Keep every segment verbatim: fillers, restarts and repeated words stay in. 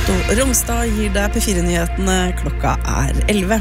Otto Rongstad gir deg P fire-nyhetene. Klokka er elleve.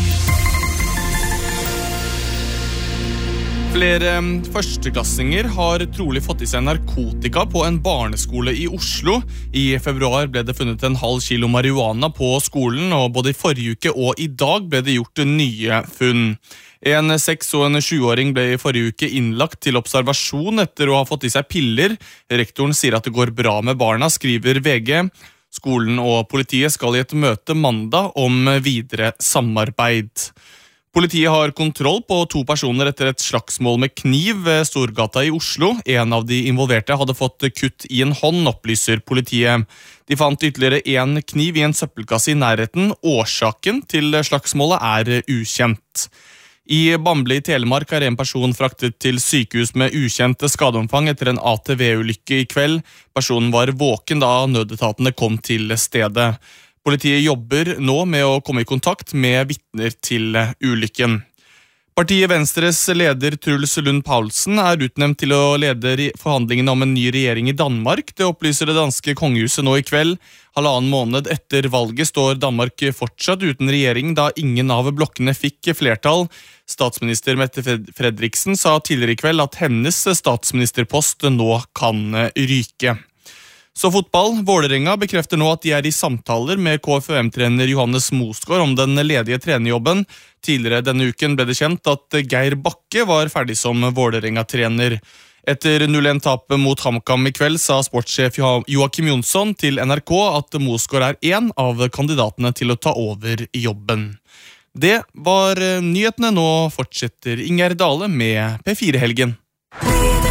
Flere førsteklassinger har trolig fått i seg narkotika på en barneskole i Oslo. I februar ble det funnet en halv kilo marihuana på skolen, og både i forrige uke og i dag ble det gjort nye funn. En seks- og en sjuåring ble i forrige uke innlagt til observasjon etter å ha fått i seg piller. Rektoren sier at det går bra med barna, skriver V G. Skolen og politiet skal i et møte mandag om videre samarbeid. Politiet har kontroll på to personer etter et slagsmål med kniv ved Storgata i Oslo. En av de involverte hadde fått kutt i en hånd, opplyser politiet. De fant ytterligere en kniv i en søppelkasse i nærheten. Årsaken til slagsmålet er ukjent. I Bamble i Telemark er en person fraktet til sykehus med ukjent skadeomfang etter en A T V-ulykke i kveld. Personen var våken da nødetatene kom til stedet. Politiet jobber nå med å komme i kontakt med vitner til ulykken. Partiet Venstres leder Truls Lund Poulsen er utnevnt til å lede forhandlingene om en ny regjering i Danmark. Det opplyser det danske kongehuset nå i kveld. Halvannen måned etter valget står Danmark fortsatt uten regjering, da ingen av blokkene fikk flertall. Statsminister Mette Fredriksen sa tidligere i kveld at hennes statsministerpost nå kan ryke. Så fotball. Vålerenga bekrefter nå at de er i samtaler med K F U M-trener Johannes Mosgaard om den ledige trenerjobben. Tidligere denne uken ble det kjent at Geir Bakke var ferdig som Vålerenga-trener. Etter null en tapet mot HamKam i kveld sa sportssjef Joakim Jonsson til N R K at Mosgaard er en av kandidatene til å ta over jobben. Det var nyhetene. Nå fortsetter Inger Dale med P fire-helgen.